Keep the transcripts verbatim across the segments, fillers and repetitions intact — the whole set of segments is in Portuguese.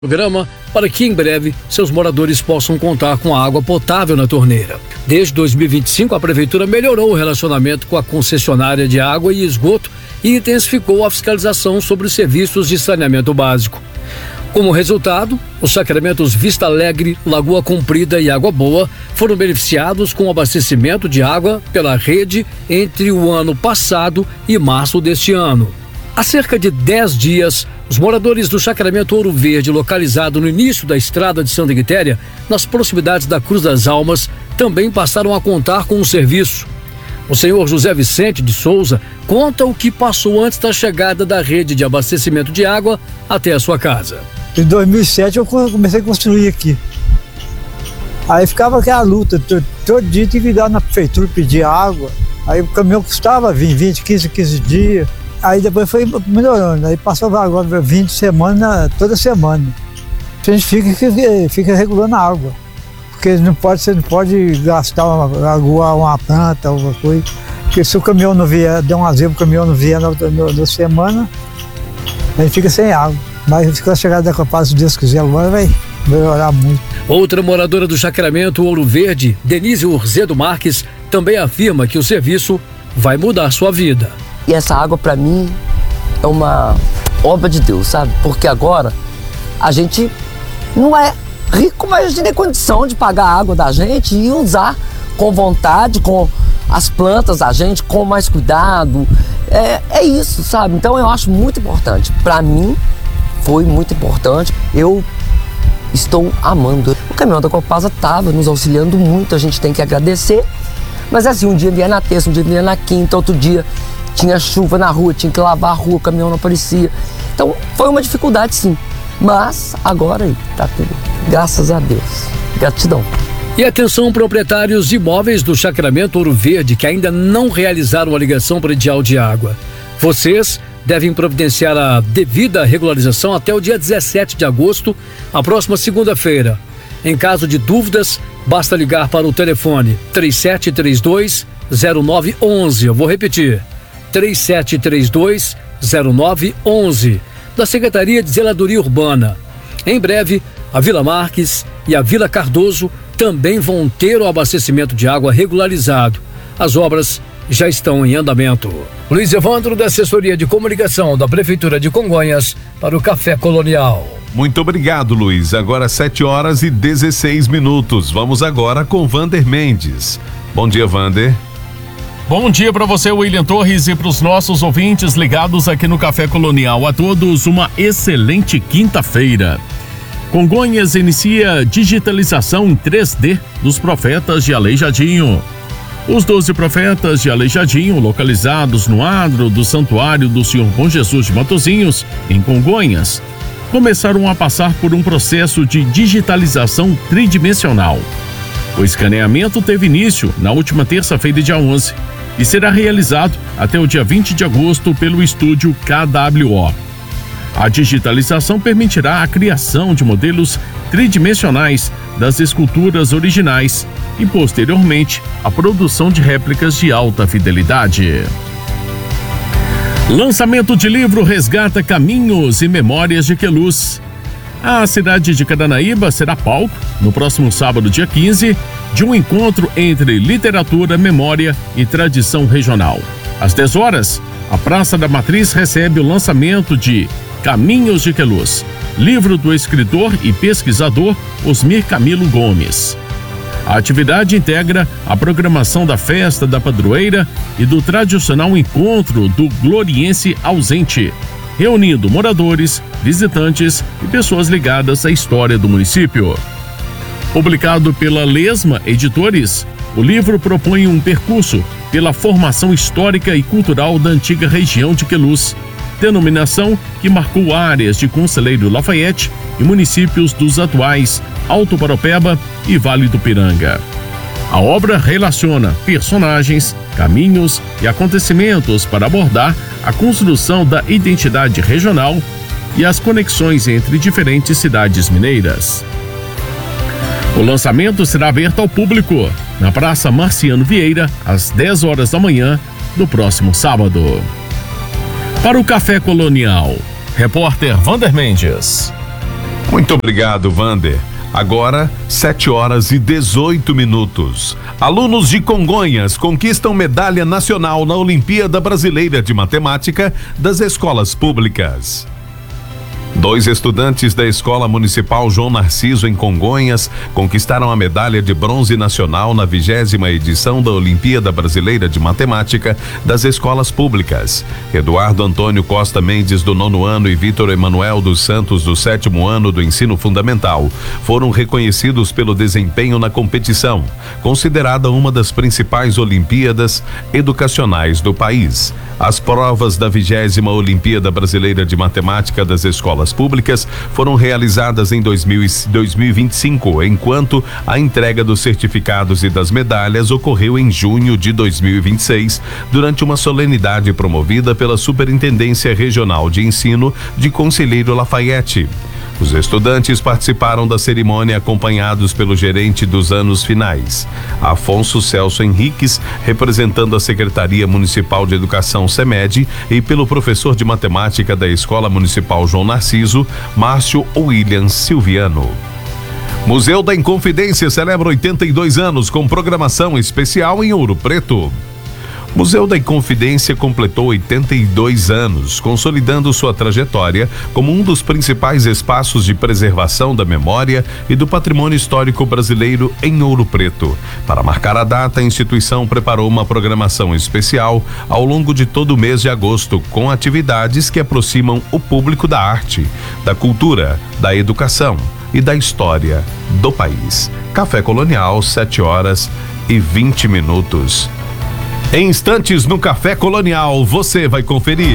Programa para que em breve seus moradores possam contar com água potável na torneira. Desde dois mil e vinte e cinco, a Prefeitura melhorou o relacionamento com a concessionária de água e esgoto e intensificou a fiscalização sobre os serviços de saneamento básico. Como resultado, os sacramentos Vista Alegre, Lagoa Comprida e Água Boa foram beneficiados com abastecimento de água pela rede entre o ano passado e março deste ano. Há cerca de dez dias, os moradores do Sacramento Ouro Verde, localizado no início da estrada de Santa Quitéria, nas proximidades da Cruz das Almas, também passaram a contar com o serviço. O senhor José Vicente de Souza conta o que passou antes da chegada da rede de abastecimento de água até a sua casa. Em dois mil e sete eu comecei a construir aqui. Aí ficava aquela luta, todo, todo dia tinha que ir lá na prefeitura pedir água. Aí o caminhão custava vinte, quinze, quinze dias. Aí depois foi melhorando, aí passou agora vinte semanas, toda semana. A gente fica, fica regulando a água, porque não pode, você não pode gastar, uma, aguar uma planta, alguma coisa. Porque se o caminhão não vier, der um azul, o caminhão não vier na, na, na semana, a gente fica sem água. Mas com a chegada da Copa, se Deus quiser, agora vai melhorar muito. Outra moradora do Sacramento Ouro Verde, Denise Urzedo Marques, também afirma que o serviço vai mudar sua vida. E essa água para mim é uma obra de Deus, sabe? Porque agora a gente não é rico, mas a gente tem condição de pagar a água da gente e usar com vontade, com as plantas da gente, com mais cuidado. É, é isso, sabe? Então eu acho muito importante. Para mim foi muito importante. Eu estou amando. O caminhão da Copasa estava nos auxiliando muito, a gente tem que agradecer. Mas assim, um dia vinha na terça, um dia vinha na quinta, outro dia tinha chuva na rua, tinha que lavar a rua, o caminhão não aparecia. Então foi uma dificuldade sim, mas agora aí tá tudo, graças a Deus, gratidão. E atenção, proprietários de imóveis do Sacramento Ouro Verde que ainda não realizaram a ligação predial de água. Vocês devem providenciar a devida regularização até o dia dezessete de agosto, a próxima segunda-feira. Em caso de dúvidas, basta ligar para o telefone três sete três dois, zero nove um um. Eu vou repetir. três sete três dois, zero nove um um, da Secretaria de Zeladoria Urbana. Em breve, a Vila Marques e a Vila Cardoso também vão ter o abastecimento de água regularizado. As obras já estão em andamento. Luiz Evandro, da Assessoria de Comunicação da Prefeitura de Congonhas, para o Café Colonial. Muito obrigado, Luiz. Agora sete horas e dezesseis minutos. Vamos agora com Vander Mendes. Bom dia, Vander. Bom dia para você, William Torres, e para os nossos ouvintes ligados aqui no Café Colonial. A todos uma excelente quinta-feira. Congonhas inicia digitalização em três D dos profetas de Aleijadinho. Os doze profetas de Aleijadinho, localizados no adro do Santuário do Senhor Bom Jesus de Matozinhos, em Congonhas, começaram a passar por um processo de digitalização tridimensional. O escaneamento teve início na última terça-feira, dia onze, e será realizado até o dia vinte de agosto pelo estúdio K W O. A digitalização permitirá a criação de modelos tridimensionais das esculturas originais e, posteriormente, a produção de réplicas de alta fidelidade. Lançamento de livro resgata caminhos e memórias de Queluz. A cidade de Caranaíba será palco, no próximo sábado, dia quinze, de um encontro entre literatura, memória e tradição regional. Às dez horas, a Praça da Matriz recebe o lançamento de Caminhos de Queluz, livro do escritor e pesquisador Osmir Camilo Gomes. A atividade integra a programação da Festa da Padroeira e do tradicional encontro do Gloriense Ausente, reunindo moradores, visitantes e pessoas ligadas à história do município. Publicado pela Lesma Editores, o livro propõe um percurso pela formação histórica e cultural da antiga região de Queluz, denominação que marcou áreas de Conselheiro Lafayette e municípios dos atuais Alto Paropeba e Vale do Piranga. A obra relaciona personagens, caminhos e acontecimentos para abordar a construção da identidade regional e as conexões entre diferentes cidades mineiras. O lançamento será aberto ao público na Praça Marciano Vieira, às dez horas da manhã do próximo sábado. Para o Café Colonial, repórter Vander Mendes. Muito obrigado, Vander. Agora, sete horas e dezoito minutos. Alunos de Congonhas conquistam medalha nacional na Olimpíada Brasileira de Matemática das escolas públicas. Dois estudantes da Escola Municipal João Narciso, em Congonhas, conquistaram a medalha de bronze nacional na vigésima edição da Olimpíada Brasileira de Matemática das escolas públicas. Eduardo Antônio Costa Mendes, do nono ano, e Vitor Emanuel dos Santos, do sétimo ano do ensino fundamental, foram reconhecidos pelo desempenho na competição, considerada uma das principais Olimpíadas educacionais do país. As provas da vigésima Olimpíada Brasileira de Matemática das escolas públicas foram realizadas em dois mil e vinte e cinco, enquanto a entrega dos certificados e das medalhas ocorreu em junho de dois mil e vinte e seis, durante uma solenidade promovida pela Superintendência Regional de Ensino de Conselheiro Lafayette. Os estudantes participaram da cerimônia acompanhados pelo gerente dos anos finais, Afonso Celso Henriques, representando a Secretaria Municipal de Educação SEMED, e pelo professor de matemática da Escola Municipal João Narciso, Márcio William Silviano. Museu da Inconfidência celebra oitenta e dois anos com programação especial em Ouro Preto. Museu da Inconfidência completou oitenta e dois anos, consolidando sua trajetória como um dos principais espaços de preservação da memória e do patrimônio histórico brasileiro em Ouro Preto. Para marcar a data, a instituição preparou uma programação especial ao longo de todo o mês de agosto, com atividades que aproximam o público da arte, da cultura, da educação e da história do país. Café Colonial, sete horas e vinte minutos. Em instantes, no Café Colonial, você vai conferir.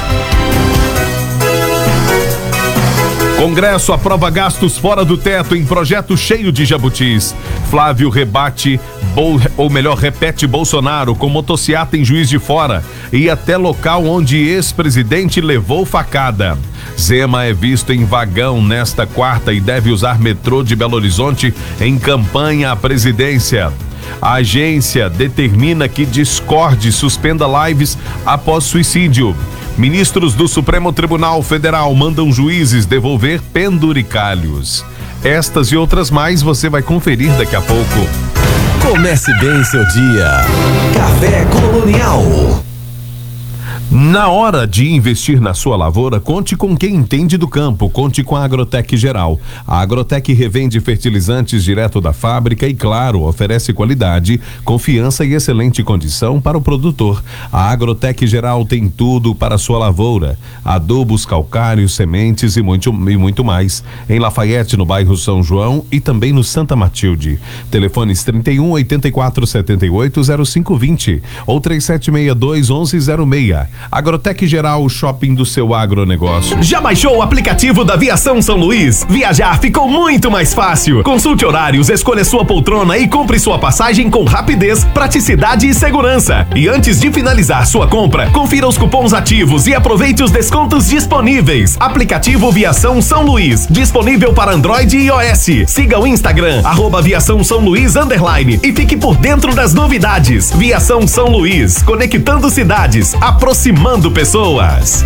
Congresso aprova gastos fora do teto em projeto cheio de jabutis. Flávio rebate, ou melhor, repete Bolsonaro com motociata em Juiz de Fora e até local onde ex-presidente levou facada. Zema é visto em vagão nesta quarta e deve usar metrô de Belo Horizonte em campanha à presidência. A agência determina que Discord suspenda lives após suicídio. Ministros do Supremo Tribunal Federal mandam juízes devolver penduricalhos. Estas e outras mais você vai conferir daqui a pouco. Comece bem seu dia. Café Colonial. Na hora de investir na sua lavoura, conte com quem entende do campo, conte com a Agrotec Geral. A Agrotec revende fertilizantes direto da fábrica e, claro, oferece qualidade, confiança e excelente condição para o produtor. A Agrotec Geral tem tudo para a sua lavoura: adubos, calcários, sementes e muito, e muito mais. Em Lafayette, no bairro São João, e também no Santa Matilde. Telefones trinta e um, oitenta e quatro, setenta e oito, zero cinco vinte ou três sete seis dois, onze zero seis. Agrotec Geral, o shopping do seu agronegócio. Já baixou o aplicativo da Viação São Luís? Viajar ficou muito mais fácil. Consulte horários, escolha sua poltrona e compre sua passagem com rapidez, praticidade e segurança. E antes de finalizar sua compra, confira os cupons ativos e aproveite os descontos disponíveis. Aplicativo Viação São Luís, disponível para Android e iOS. Siga o Instagram, arroba Viação São Luís underline, e fique por dentro das novidades. Viação São Luís, conectando cidades, aproximando pessoas.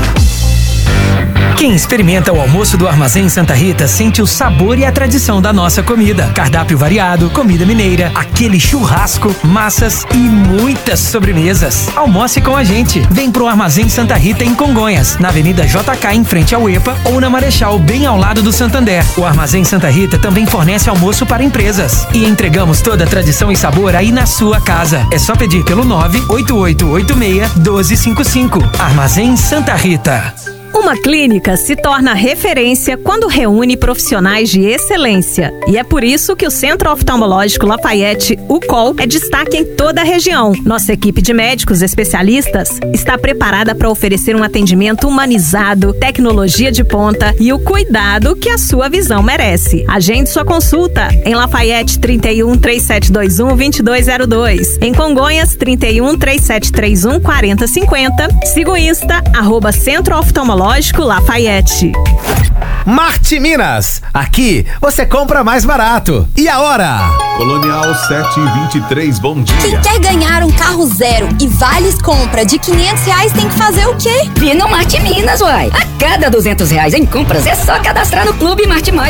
Quem experimenta o almoço do Armazém Santa Rita sente o sabor e a tradição da nossa comida. Cardápio variado, comida mineira, aquele churrasco, massas e muitas sobremesas. Almoce com a gente. Vem pro Armazém Santa Rita em Congonhas, na Avenida J K em frente ao EPA, ou na Marechal, bem ao lado do Santander. O Armazém Santa Rita também fornece almoço para empresas. E entregamos toda a tradição e sabor aí na sua casa. É só pedir pelo nove oito oito oito seis, um dois cinco cinco. Armazém Santa Rita. Uma clínica se torna referência quando reúne profissionais de excelência. E é por isso que o Centro Oftalmológico Lafayette, o C O L, é destaque em toda a região. Nossa equipe de médicos especialistas está preparada para oferecer um atendimento humanizado, tecnologia de ponta e o cuidado que a sua visão merece. Agende sua consulta em Lafayette trinta e um, três sete dois um, dois dois zero dois. Em Congonhas trinta e um, três sete três um, quatro zero cinco zero. Siga o Insta, arroba Centro Oftalmológico Oftalmológico Lafayette. Marte Minas, aqui você compra mais barato. E a hora? Colonial sete e vinte e três, bom dia. Quem quer ganhar um carro zero e vales compra de quinhentos reais tem que fazer o quê? Vi no Marte Minas, uai. A cada duzentos reais em compras é só cadastrar no Clube Marte Mais.